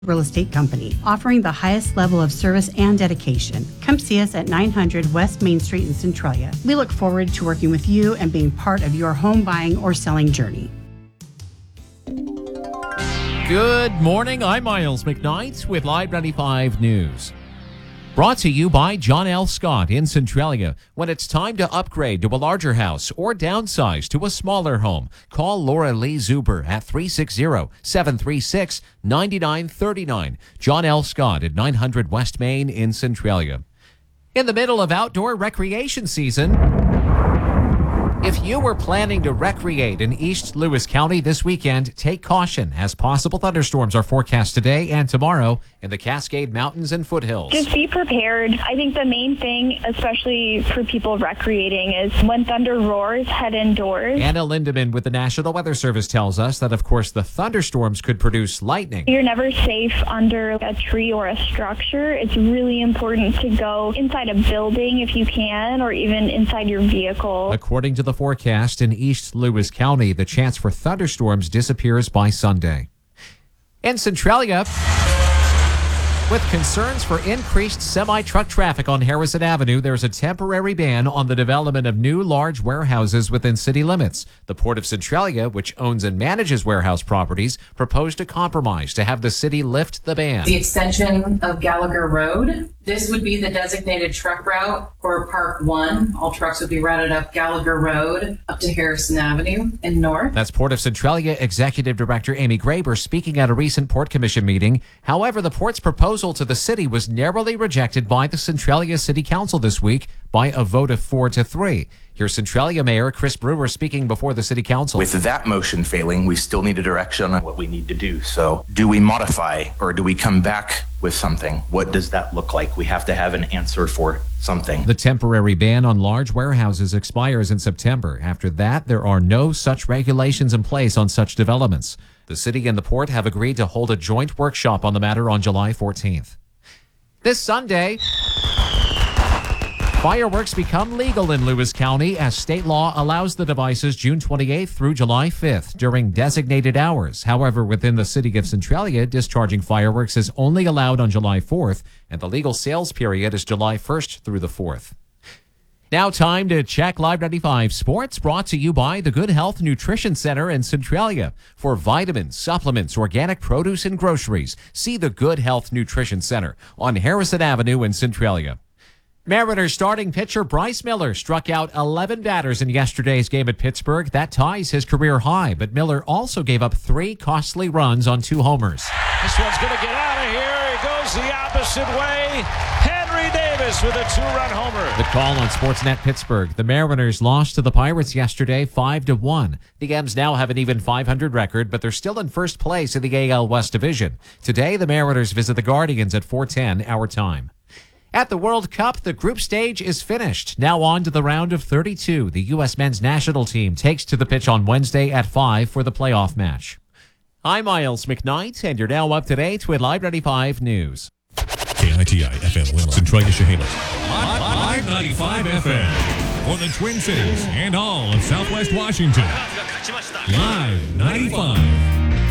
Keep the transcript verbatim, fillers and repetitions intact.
Real estate company, offering the highest level of service and dedication. Come see us at nine hundred West Main Street in Centralia. We look forward to working with you and being part of your home buying or selling journey. Good morning. I'm Miles McKnight with Live ninety-five News. Brought to you by John L. Scott in Centralia. When it's time to upgrade to a larger house or downsize to a smaller home, call Laura Lee Zuber at three six zero, seven three six, nine nine three nine. John L. Scott at nine hundred West Main in Centralia. In the middle of outdoor recreation season, if you were planning to recreate in East Lewis County this weekend, take caution as possible thunderstorms are forecast today and tomorrow in the Cascade Mountains and foothills. Just be prepared. I think the main thing, especially for people recreating, is when thunder roars, head indoors. Anna Lindemann with the National Weather Service tells us that, of course, the thunderstorms could produce lightning. You're never safe under a tree or a structure. It's really important to go inside a building if you can, or even inside your vehicle. According to the forecast in East Lewis County, the chance for thunderstorms disappears by Sunday. In Centralia, with concerns for increased semi-truck traffic on Harrison Avenue, there's a temporary ban on the development of new large warehouses within city limits. The Port of Centralia, which owns and manages warehouse properties, proposed a compromise to have the city lift the ban. The extension of Gallagher Road. This would be the designated truck route for Park One. All trucks would be routed up Gallagher Road up to Harrison Avenue and north. That's Port of Centralia Executive Director Amy Graber speaking at a recent Port Commission meeting. However, the Port's proposal to the city was narrowly rejected by the Centralia City Council this week by a vote of four to three. Here's Centralia Mayor Chris Brewer speaking before the City Council. With that motion failing, we still need a direction on what we need to do. So do we modify or do we come back with something? What does that look like? We have to have an answer for something. The temporary ban on large warehouses expires in September. After that, there are no such regulations in place on such developments. The city and the port have agreed to hold a joint workshop on the matter on July fourteenth. This Sunday, fireworks become legal in Lewis County as state law allows the devices June twenty-eighth through July fifth during designated hours. However, within the city of Centralia, discharging fireworks is only allowed on July fourth, and the legal sales period is July first through the fourth. Now time to check Live ninety-five Sports, brought to you by the Good Health Nutrition Center in Centralia. For vitamins, supplements, organic produce, and groceries, see the Good Health Nutrition Center on Harrison Avenue in Centralia. Mariners starting pitcher Bryce Miller struck out eleven batters in yesterday's game at Pittsburgh. That ties his career high, but Miller also gave up three costly runs on two homers. This one's going to get out of here. He goes the opposite way. Henry Davis with a two-run homer. The call on Sportsnet Pittsburgh. The Mariners lost to the Pirates yesterday five to one. The M's now have an even five hundred record, but they're still in first place in the A L West Division. Today, the Mariners visit the Guardians at four ten our time. At the World Cup, the group stage is finished. Now on to the round of thirty-two. The U S men's national team takes to the pitch on Wednesday at five for the playoff match. I'm Miles McKnight, and you're now up to date with Live ninety-five News. K I T I F M Lima, Centralia, Chehalis. Live ninety-five F M for the Twin Cities and all of Southwest Washington. Live ninety-five.